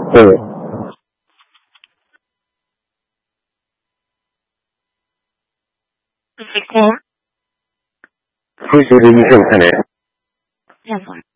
空襲で2000かね。 じゃあ、